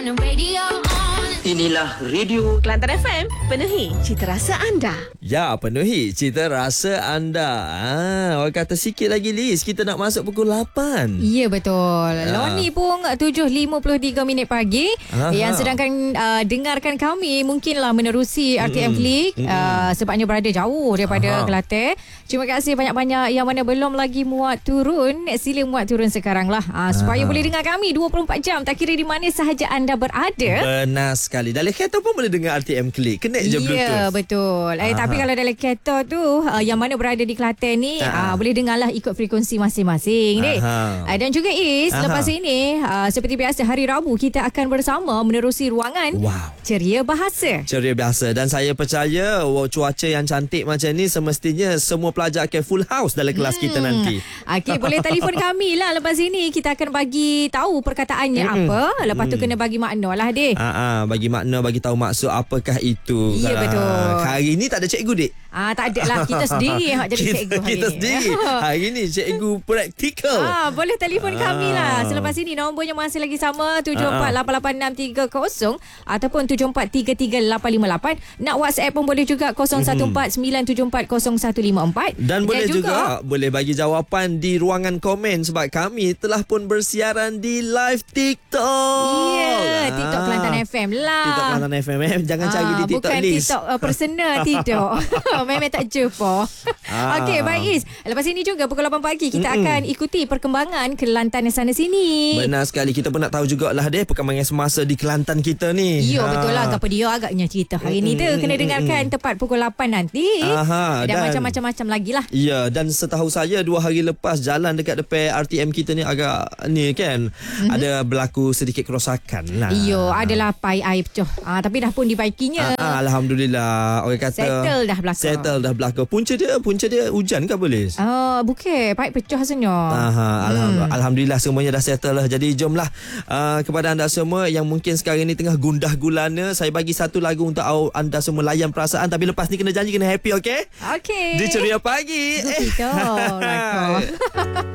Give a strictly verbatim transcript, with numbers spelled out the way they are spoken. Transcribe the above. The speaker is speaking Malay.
Inilah Radio Kelantan F M, penuhi cita rasa anda. Ya, penuhi cita rasa anda. Ah, orang kata sikit lagi Liz, kita nak masuk pukul lapan. Ya, betul. Ya. Loni pun tujuh lima puluh tiga minit pagi. Aha. Yang sedangkan uh, dengarkan kami mungkinlah menerusi R T M Click uh, sebabnya berada jauh daripada Aha. Kelantan. Terima kasih banyak-banyak yang mana belum lagi muat turun. Sila muat turun sekarang lah. Uh, supaya Aha. boleh dengar kami dua puluh empat jam. Tak kira di mana sahaja anda berada. Benar sekali. Dalam kereta pun boleh dengar R T M Click. Connect je Bluetooth. Ya, betul. Eh, tapi kalau dalam kereta tu uh, yang mana berada di Kelantan ni uh, boleh dengarlah ikut frekuensi masing-masing ni. Uh, dan juga Is, Aha. lepas ini uh, seperti biasa hari Rabu kita akan bersama menerusi ruangan Wow. Ceria Bahasa. Ceria biasa. Dan saya percaya wow, cuaca yang cantik macam ni semestinya semua pelajar akan full house dalam kelas Hmm. kita nanti. Okey, boleh telefon kami lah lepas ini. Kita akan bagi tahu perkataannya Mm-mm. apa. Lepas tu Mm. kena bagi makna lah deh. Ah, ah, bagi makna, bagi tahu maksud apakah itu. Ya, Ah, betul. Hari ni tak ada cikgu, Dik. Ah, tak ada lah. Kita sendiri yang jadi kita, cikgu hari kita ni. sendiri. Hari ni cikgu praktikal. Ah, boleh telefon Ah. kami lah. Selepas ini nombornya masih lagi sama tujuh empat lapan lapan enam tiga kosong ataupun tujuh empat tiga tiga lapan lima lapan. Nak WhatsApp pun boleh juga kosong satu empat sembilan tujuh empat kosong satu lima empat. Dan boleh juga, juga boleh bagi jawapan di ruangan komen sebab kami telah pun bersiaran di live TikTok. Ya, yeah, Ah. TikTok Kelantan F M lah. TikTok Kelantan F M eh. Jangan Ah, cari di TikTok bukan Liz. TikTok uh, personal TikTok. Memang tak jumpa. Ah. Okey, baik Is. Lepas ini juga pukul lapan pagi kita Mm-mm. akan ikuti perkembangan Kelantan sana sini. Benar sekali. Kita pun nak tahu jugalah deh perkembangan semasa di Kelantan kita ni. Ya, Ah. betul lah. Apa dia agaknya cerita hari ni tu. Kena dengarkan tepat pukul lapan nanti. Aha, dan, dan- macam-macam lagi lah. Ya, dan setahu saya dua hari lepas jalan dekat depan R T M kita ni agak ni kan mm-hmm. ada berlaku sedikit kerosakan lah. Iyo, adalah pai air pecah. Ah, tapi dah pun dibaikinya. Ah, ah, Alhamdulillah. Orang kata Settle dah belaka. Settle dah belaka. Punca dia, punca dia hujan ke boleh? Oh, bukan. Pai pecah rasanya. Aha, alham- Hmm. Alhamdulillah semuanya dah settle lah. Jadi jomlah uh, kepada anda semua yang mungkin sekarang ni tengah gundah gulana, saya bagi satu lagu untuk anda semua layan perasaan, tapi lepas ni kena janji kena happy, okey? Okey. Di Ceria Pagi. Betul. Rakam.